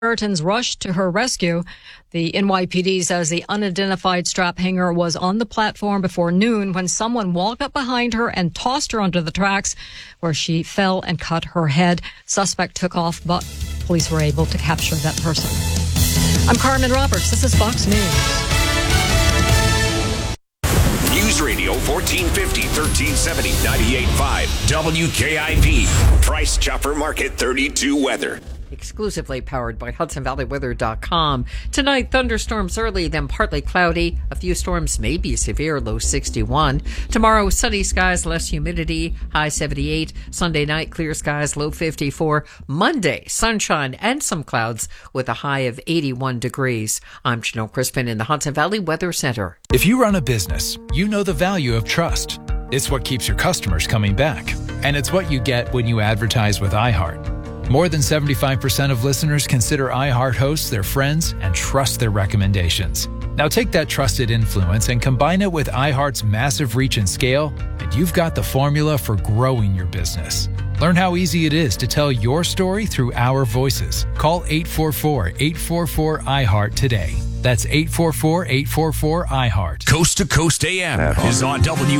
Samaritans rushed to her rescue. The NYPD says the unidentified strap hanger was on the platform before noon when someone walked up behind her and tossed her onto the tracks, where she fell and cut her head. Suspect took off, but police were able to capture that person. I'm Carmen Roberts. This is Fox News. News Radio 1450, 1370, 98.5, WKIP. Price Chopper Market 32 weather. Exclusively powered by HudsonValleyWeather.com. Tonight, thunderstorms early, then partly cloudy. A few storms may be severe, low 61. Tomorrow, sunny skies, less humidity, high 78. Sunday night, clear skies, low 54. Monday, sunshine and some clouds with a high of 81 degrees. I'm Janelle Crispin in the Hudson Valley Weather Center. If you run a business, you know the value of trust. It's what keeps your customers coming back. And it's what you get when you advertise with iHeart. More than 75% of listeners consider iHeart hosts their friends and trust their recommendations. Now take that trusted influence and combine it with iHeart's massive reach and scale, and you've got the formula for growing your business. Learn how easy it is to tell your story through our voices. Call 844-844-iHeart today. That's 844-844-iHeart. Coast to Coast AM is on